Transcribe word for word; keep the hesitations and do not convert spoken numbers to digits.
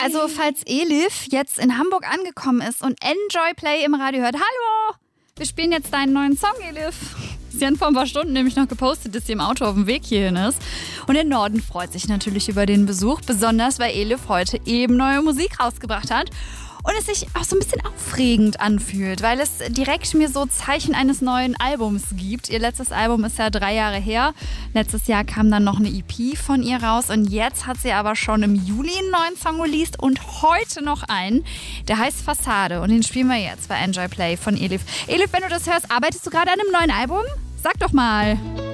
Also falls Elif jetzt in Hamburg angekommen ist und Enjoy Play im Radio hört, hallo, wir spielen jetzt deinen neuen Song, Elif. Sie hat vor ein paar Stunden nämlich noch gepostet, dass sie im Auto auf dem Weg hierhin ist. Und der Norden freut sich natürlich über den Besuch, besonders weil Elif heute eben neue Musik rausgebracht hat. Und es sich auch so ein bisschen aufregend anfühlt, weil es direkt mir so Zeichen eines neuen Albums gibt. Ihr letztes Album ist ja drei Jahre her. Letztes Jahr kam dann noch eine E P von ihr raus. Und jetzt hat sie aber schon im Juli einen neuen Song released und heute noch einen. Der heißt Fassade und den spielen wir jetzt bei Enjoy Play von Elif. Elif, wenn du das hörst, arbeitest du gerade an einem neuen Album? Sag doch mal.